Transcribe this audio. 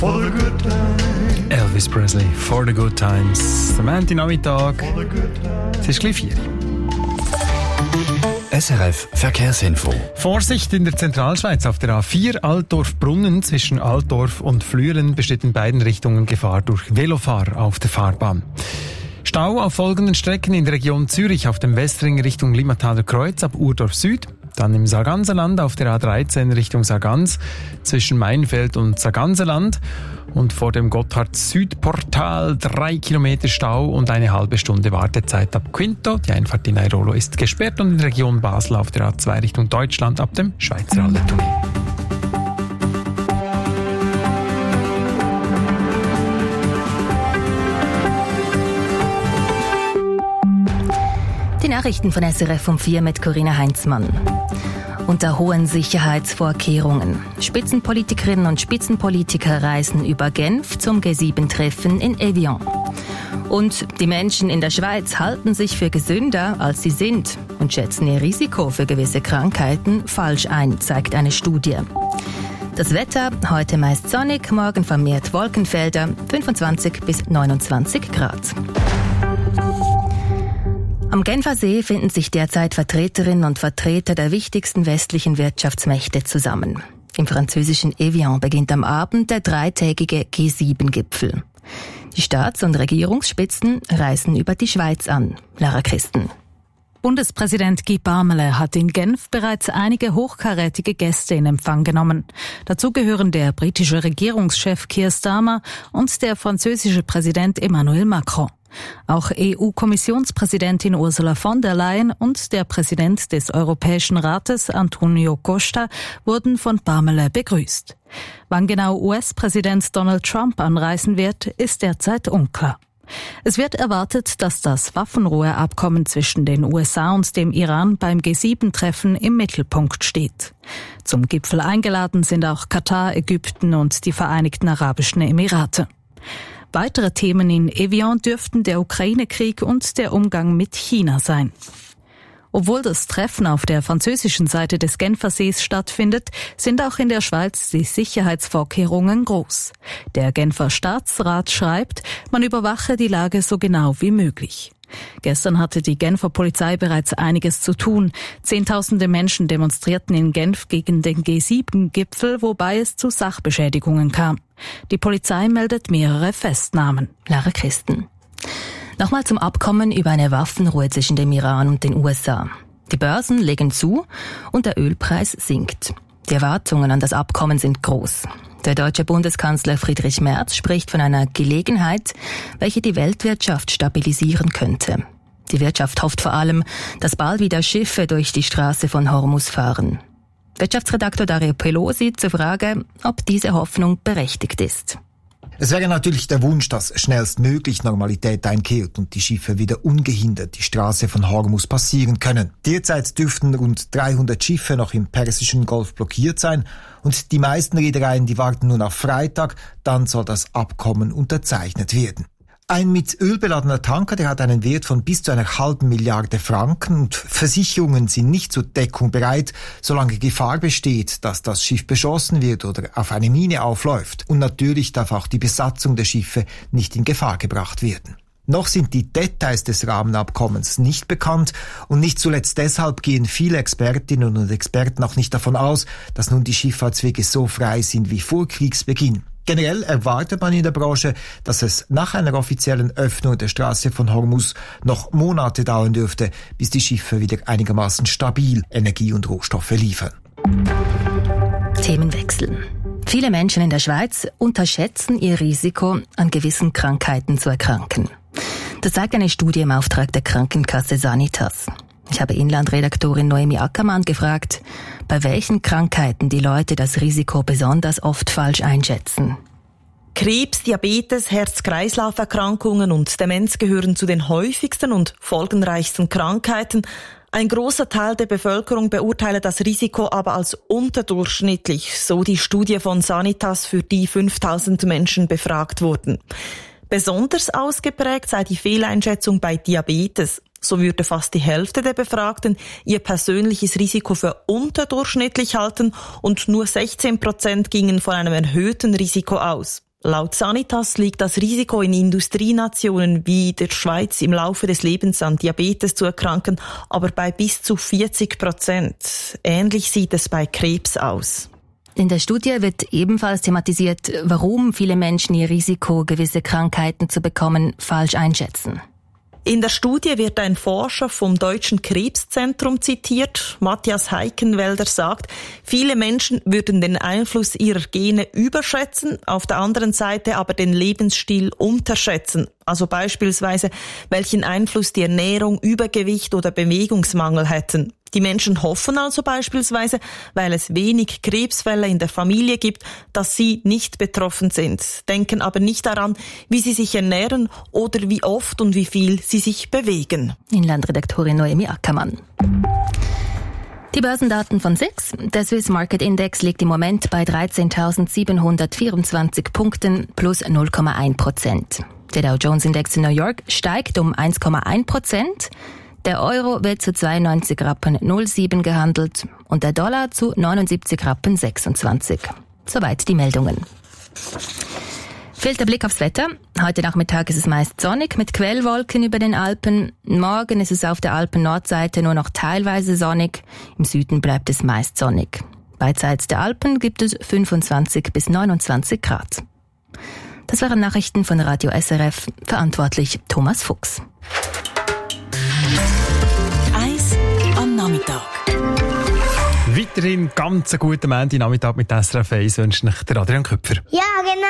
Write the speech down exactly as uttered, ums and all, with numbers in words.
Elvis Presley, For the Good Times. Am Montagnachmittag. Es ist gleich vier. S R F Verkehrsinfo. Vorsicht in der Zentralschweiz auf der A vier Altdorf-Brunnen. Zwischen Altdorf und Flüelen besteht in beiden Richtungen Gefahr durch Velofahrer auf der Fahrbahn. Stau auf folgenden Strecken in der Region Zürich auf dem Westring Richtung Limmataler Kreuz ab Urdorf Süd. Dann im Sarganserland auf der A dreizehn Richtung Sargans zwischen Mainfeld und Sarganserland. Und vor dem Gotthard-Südportal drei Kilometer Stau und eine halbe Stunde Wartezeit ab Quinto. Die Einfahrt in Airolo ist gesperrt und in der Region Basel auf der A zwei Richtung Deutschland ab dem Schweizer Hallertunnel. Die Nachrichten von S R F um vier mit Corinna Heinzmann. Unter hohen Sicherheitsvorkehrungen. Spitzenpolitikerinnen und Spitzenpolitiker reisen über Genf zum G sieben Treffen in Evian. Und die Menschen in der Schweiz halten sich für gesünder, als sie sind und schätzen ihr Risiko für gewisse Krankheiten falsch ein, zeigt eine Studie. Das Wetter, heute meist sonnig, morgen vermehrt Wolkenfelder, fünfundzwanzig bis neunundzwanzig Grad. Am Genfer See finden sich derzeit Vertreterinnen und Vertreter der wichtigsten westlichen Wirtschaftsmächte zusammen. Im französischen Evian beginnt am Abend der dreitägige G sieben Gipfel. Die Staats- und Regierungsspitzen reisen über die Schweiz an. Lara Christen. Bundespräsident Guy Parmelin hat in Genf bereits einige hochkarätige Gäste in Empfang genommen. Dazu gehören der britische Regierungschef Keir Starmer und der französische Präsident Emmanuel Macron. Auch E U-Kommissionspräsidentin Ursula von der Leyen und der Präsident des Europäischen Rates Antonio Costa wurden von Parmelin begrüßt. Wann genau U S-Präsident Donald Trump anreisen wird, ist derzeit unklar. Es wird erwartet, dass das Waffenruheabkommen zwischen den U S A und dem Iran beim G sieben Treffen im Mittelpunkt steht. Zum Gipfel eingeladen sind auch Katar, Ägypten und die Vereinigten Arabischen Emirate. Weitere Themen in Evian dürften der Ukraine-Krieg und der Umgang mit China sein. Obwohl das Treffen auf der französischen Seite des Genfersees stattfindet, sind auch in der Schweiz die Sicherheitsvorkehrungen groß. Der Genfer Staatsrat schreibt, man überwache die Lage so genau wie möglich. Gestern hatte die Genfer Polizei bereits einiges zu tun. Zehntausende Menschen demonstrierten in Genf gegen den G sieben Gipfel, wobei es zu Sachbeschädigungen kam. Die Polizei meldet mehrere Festnahmen. Lara Christen. Nochmal zum Abkommen über eine Waffenruhe zwischen dem Iran und den U S A. Die Börsen legen zu und der Ölpreis sinkt. Die Erwartungen an das Abkommen sind groß. Der deutsche Bundeskanzler Friedrich Merz spricht von einer Gelegenheit, welche die Weltwirtschaft stabilisieren könnte. Die Wirtschaft hofft vor allem, dass bald wieder Schiffe durch die Straße von Hormuz fahren. Wirtschaftsredaktor Dario Pelosi zur Frage, ob diese Hoffnung berechtigt ist. Es wäre natürlich der Wunsch, dass schnellstmöglich Normalität einkehrt und die Schiffe wieder ungehindert die Straße von Hormuz passieren können. Derzeit dürften rund dreihundert Schiffe noch im Persischen Golf blockiert sein und die meisten Reedereien, die warten nun auf Freitag, dann soll das Abkommen unterzeichnet werden. Ein mit Öl beladener Tanker, der hat einen Wert von bis zu einer halben Milliarde Franken und Versicherungen sind nicht zur Deckung bereit, solange Gefahr besteht, dass das Schiff beschossen wird oder auf eine Mine aufläuft. Und natürlich darf auch die Besatzung der Schiffe nicht in Gefahr gebracht werden. Noch sind die Details des Rahmenabkommens nicht bekannt und nicht zuletzt deshalb gehen viele Expertinnen und Experten auch nicht davon aus, dass nun die Schifffahrtswege so frei sind wie vor Kriegsbeginn. Generell erwartet man in der Branche, dass es nach einer offiziellen Öffnung der Straße von Hormuz noch Monate dauern dürfte, bis die Schiffe wieder einigermaßen stabil Energie und Rohstoffe liefern. Themenwechsel. Viele Menschen in der Schweiz unterschätzen ihr Risiko, an gewissen Krankheiten zu erkranken. Das zeigt eine Studie im Auftrag der Krankenkasse Sanitas. Ich habe Inlandredaktorin Noemi Ackermann gefragt, bei welchen Krankheiten die Leute das Risiko besonders oft falsch einschätzen. Krebs, Diabetes, Herz-Kreislauf-Erkrankungen und Demenz gehören zu den häufigsten und folgenreichsten Krankheiten. Ein großer Teil der Bevölkerung beurteile das Risiko aber als unterdurchschnittlich, so die Studie von Sanitas, für die fünftausend Menschen befragt wurden. Besonders ausgeprägt sei die Fehleinschätzung bei Diabetes. So würde fast die Hälfte der Befragten ihr persönliches Risiko für unterdurchschnittlich halten und nur sechzehn Prozent gingen von einem erhöhten Risiko aus. Laut Sanitas liegt das Risiko in Industrienationen wie der Schweiz im Laufe des Lebens an Diabetes zu erkranken, aber bei bis zu vierzig Prozent. Ähnlich sieht es bei Krebs aus. In der Studie wird ebenfalls thematisiert, warum viele Menschen ihr Risiko, gewisse Krankheiten zu bekommen, falsch einschätzen. In der Studie wird ein Forscher vom Deutschen Krebszentrum zitiert. Matthias Heikenwälder sagt, viele Menschen würden den Einfluss ihrer Gene überschätzen, auf der anderen Seite aber den Lebensstil unterschätzen. Also beispielsweise, welchen Einfluss die Ernährung, Übergewicht oder Bewegungsmangel hätten. Die Menschen hoffen also beispielsweise, weil es wenig Krebsfälle in der Familie gibt, dass sie nicht betroffen sind, denken aber nicht daran, wie sie sich ernähren oder wie oft und wie viel sie sich bewegen. Inlandredaktorin Noemi Ackermann. Die Börsendaten von S I X. Der Swiss Market Index liegt im Moment bei dreizehntausendsiebenhundertvierundzwanzig Punkten plus null Komma eins Prozent. Der Dow Jones Index in New York steigt um eins Komma eins Prozent. Der Euro wird zu zweiundneunzig Rappen null sieben gehandelt und der Dollar zu neunundsiebzig Rappen sechsundzwanzig. Soweit die Meldungen. Fehlt der Blick aufs Wetter. Heute Nachmittag ist es meist sonnig mit Quellwolken über den Alpen. Morgen ist es auf der Alpen-Nordseite nur noch teilweise sonnig. Im Süden bleibt es meist sonnig. Beidseits der Alpen gibt es fünfundzwanzig bis neunundzwanzig Grad. Das waren Nachrichten von Radio S R F. Verantwortlich Thomas Fuchs. Eis am Nachmittag. Weiterhin ganz einen guten Montagnachmittag mit S R F eins wünscht euch der Adrian Köpfer. Ja, genau.